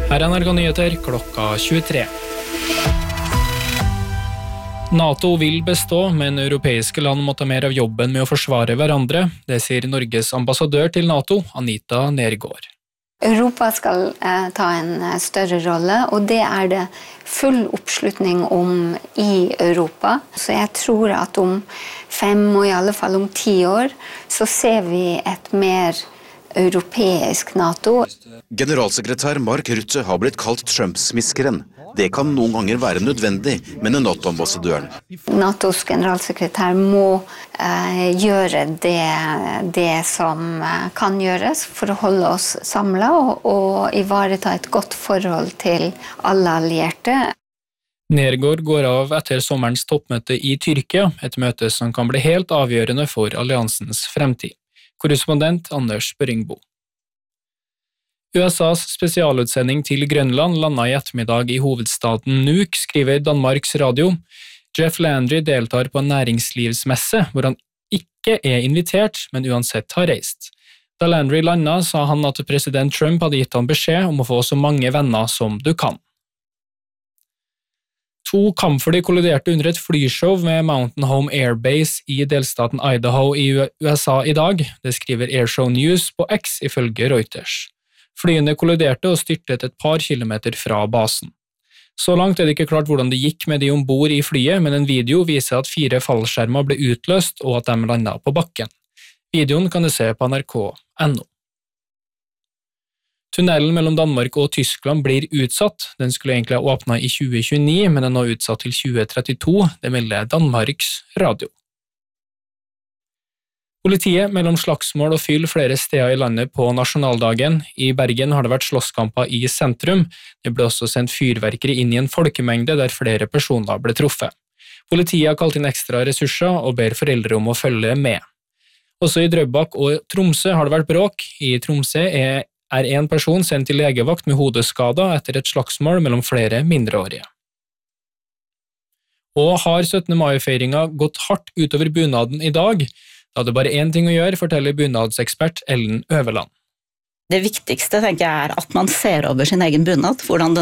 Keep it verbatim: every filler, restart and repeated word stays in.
Her er N R K Nyheter klokka tjuetre. NATO vil bestå, men europeiske land må ta mer av jobben med å forsvare hverandre. Det sier Norges ambassadør til NATO, Anita Nergård. Europa skal eh, ta en større rolle, og det er det full oppslutning om i Europa. Så jeg tror at om fem, og i alle fall om ti år, så ser vi et mer europeisk NATO. Generalsekretær Mark Rutte har blitt kalt Trump-smiskeren. Det kan noen ganger være nødvendig, mener NATO-ambassadøren. NATOs generalsekretær må eh, gjøre det, det som kan gjøres for å holde oss samlet og, og ivareta et godt forhold til alle allierte. Nergård går av etter sommerens toppmøte i Tyrkia, et møte som kan bli helt avgjørende for alliansens fremtid. Korrespondent Anders Børingbo. U S A's spesialutsending til Grønland landet i ettermiddag i hovedstaden Nuuk, skriver Danmarks Radio. Jeff Landry deltar på en næringslivsmesse, hvor han ikke er invitert, men uansett har reist. Da Landry landet, sa han at president Trump hadde gitt han beskjed om å få så mange venner som du kan. To kampfly kolliderte under et flyshow ved Mountain Home Air Base i delstaten Idaho i U S A i dag. Det skriver Airshow News på X ifølge Reuters. Flyene kolliderte og styrtet et par kilometer fra basen. Så langt er det ikke klart hvordan det gikk med de ombord i flyet, men en video viser at fire fallskjermer ble utløst og at de landet på bakken. Videoen kan du se på N R K punktum no. Tunnelen mellom Danmark og Tyskland blir utsatt. Den skulle egentlig ha åpnet i tjue tjueni, men den er nå utsatt til tjue trettito, det melder Danmarks Radio. Politiet mellom slagsmål og fyll flere steder i landet på nasjonaldagen. I Bergen har det vært slåsskamper i sentrum. Det ble også sendt fyrverkeri inn i en folkemengde der flere personer ble truffet. Politiet har kalt inn ekstra ressurser og ber foreldre om å følge med. Også i Drøbak og Tromsø har det vært bråk. I Tromsø er, er en person sendt til legevakt med hodeskader etter et slagsmål mellom flere mindreårige. Og har syttende mai-feiringen gått hardt utover bunaden i dag? Da hadde bare én ting å gjøre, forteller bunadsekspert Ellen Øverland. Det viktigste tenker jeg er at man ser over sin egen bunad, hvordan den